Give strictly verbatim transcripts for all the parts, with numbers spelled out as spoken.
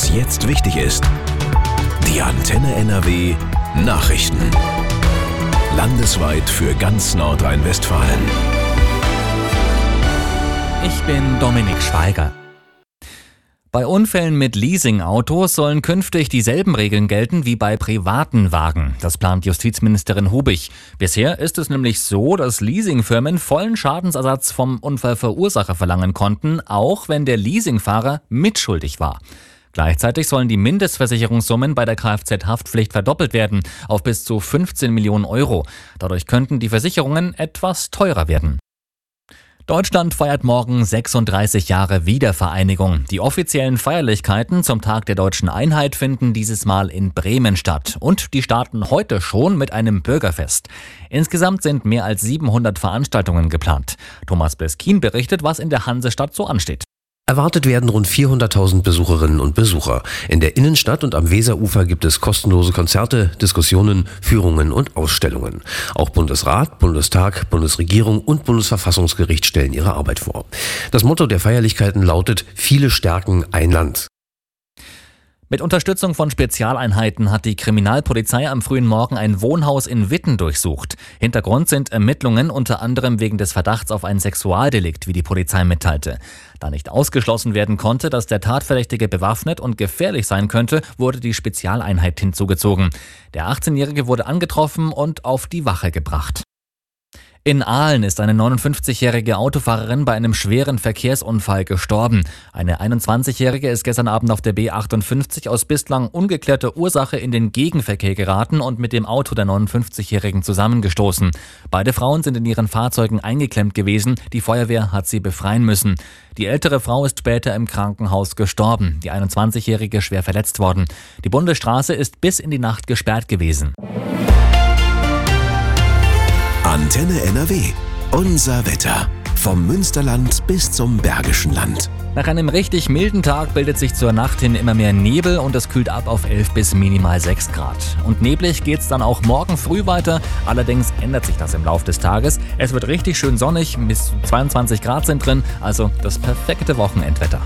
was jetzt wichtig ist. Die Antenne N R W Nachrichten. Landesweit für ganz Nordrhein-Westfalen. Ich bin Dominik Schweiger. Bei Unfällen mit Leasingautos sollen künftig dieselben Regeln gelten wie bei privaten Wagen. Das plant Justizministerin Hubig. Bisher ist es nämlich so, dass Leasingfirmen vollen Schadensersatz vom Unfallverursacher verlangen konnten, auch wenn der Leasingfahrer mitschuldig war. Gleichzeitig sollen die Mindestversicherungssummen bei der Kfz-Haftpflicht verdoppelt werden auf bis zu fünfzehn Millionen Euro. Dadurch könnten die Versicherungen etwas teurer werden. Deutschland feiert morgen sechsunddreißig Jahre Wiedervereinigung. Die offiziellen Feierlichkeiten zum Tag der deutschen Einheit finden dieses Mal in Bremen statt. Und die starten heute schon mit einem Bürgerfest. Insgesamt sind mehr als siebenhundert Veranstaltungen geplant. Thomas Beskin berichtet, was in der Hansestadt so ansteht. Erwartet werden rund vierhunderttausend Besucherinnen und Besucher. In der Innenstadt und am Weserufer gibt es kostenlose Konzerte, Diskussionen, Führungen und Ausstellungen. Auch Bundesrat, Bundestag, Bundesregierung und Bundesverfassungsgericht stellen ihre Arbeit vor. Das Motto der Feierlichkeiten lautet: Viele stärken ein Land. Mit Unterstützung von Spezialeinheiten hat die Kriminalpolizei am frühen Morgen ein Wohnhaus in Witten durchsucht. Hintergrund sind Ermittlungen unter anderem wegen des Verdachts auf ein Sexualdelikt, wie die Polizei mitteilte. Da nicht ausgeschlossen werden konnte, dass der Tatverdächtige bewaffnet und gefährlich sein könnte, wurde die Spezialeinheit hinzugezogen. Der achtzehnjährige wurde angetroffen und auf die Wache gebracht. In Aalen ist eine neunundfünfzigjährige Autofahrerin bei einem schweren Verkehrsunfall gestorben. Eine einundzwanzigjährige ist gestern Abend auf der B achtundfünfzig aus bislang ungeklärter Ursache in den Gegenverkehr geraten und mit dem Auto der neunundfünfzigjährigen zusammengestoßen. Beide Frauen sind in ihren Fahrzeugen eingeklemmt gewesen. Die Feuerwehr hat sie befreien müssen. Die ältere Frau ist später im Krankenhaus gestorben. Die einundzwanzigjährige schwer verletzt worden. Die Bundesstraße ist bis in die Nacht gesperrt gewesen. Antenne N R W. Unser Wetter. Vom Münsterland bis zum Bergischen Land. Nach einem richtig milden Tag bildet sich zur Nacht hin immer mehr Nebel und es kühlt ab auf elf bis minimal sechs Grad. Und neblig geht's dann auch morgen früh weiter. Allerdings ändert sich das im Laufe des Tages. Es wird richtig schön sonnig, bis zu zweiundzwanzig Grad sind drin, also das perfekte Wochenendwetter.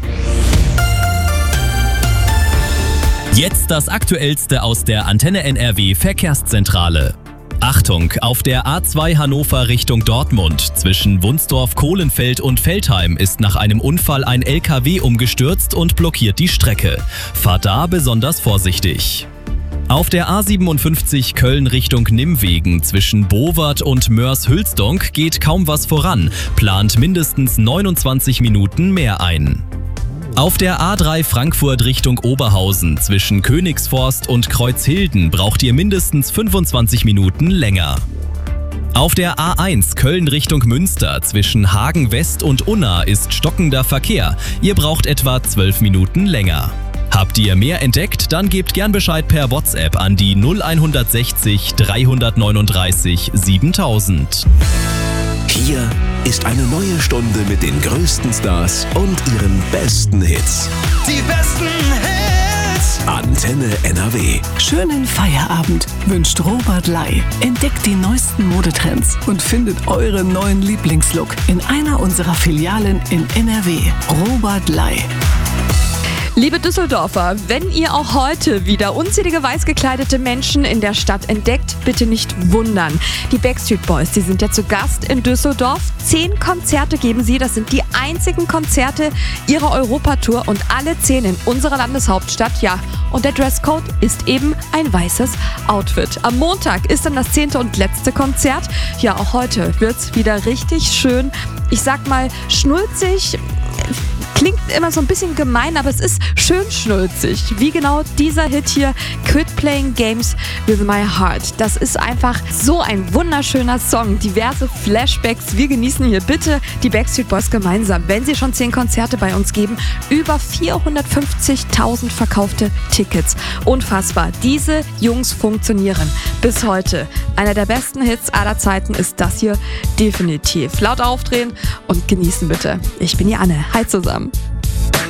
Jetzt das Aktuellste aus der Antenne N R W Verkehrszentrale. Achtung, auf der A zwei Hannover Richtung Dortmund zwischen Wunsdorf, Kohlenfeld und Veltheim ist nach einem Unfall ein L K W umgestürzt und blockiert die Strecke. Fahrt da besonders vorsichtig. Auf der A siebenundfünfzig Köln Richtung Nimwegen zwischen Bowart und Mörs-Hülsdonk geht kaum was voran, plant mindestens neunundzwanzig Minuten mehr ein. Auf der A drei Frankfurt Richtung Oberhausen zwischen Königsforst und Kreuzhilden braucht ihr mindestens fünfundzwanzig Minuten länger. Auf der A eins Köln Richtung Münster zwischen Hagen West und Unna ist stockender Verkehr. Ihr braucht etwa zwölf Minuten länger. Habt ihr mehr entdeckt? Dann gebt gern Bescheid per WhatsApp an die null sechzig dreihundertneununddreißig siebentausend. Hier ist eine neue Stunde mit den größten Stars und ihren besten Hits. Die besten Hits! Antenne N R W. Schönen Feierabend wünscht Robert Ley. Entdeckt die neuesten Modetrends und findet euren neuen Lieblingslook in einer unserer Filialen in N R W. Robert Ley. Liebe Düsseldorfer, wenn ihr auch heute wieder unzählige weiß gekleidete Menschen in der Stadt entdeckt, bitte nicht wundern. Die Backstreet Boys, die sind ja zu Gast in Düsseldorf. Zehn Konzerte geben sie, das sind die einzigen Konzerte ihrer Europatour und alle zehn in unserer Landeshauptstadt. Ja, und der Dresscode ist eben ein weißes Outfit. Am Montag ist dann das zehnte und letzte Konzert. Ja, auch heute wird's wieder richtig schön. Ich sag mal, schnulzig. Klingt immer so ein bisschen gemein, aber es ist schön schnulzig. Wie genau dieser Hit hier, Quit Playing Games with My Heart. Das ist einfach so ein wunderschöner Song. Diverse Flashbacks. Wir genießen hier bitte die Backstreet Boys gemeinsam, wenn sie schon zehn Konzerte bei uns geben. Über vierhundertfünfzigtausend verkaufte Tickets. Unfassbar. Diese Jungs funktionieren bis heute. Einer der besten Hits aller Zeiten ist das hier definitiv. Laut aufdrehen und genießen bitte. Ich bin die Anne. Hi zusammen.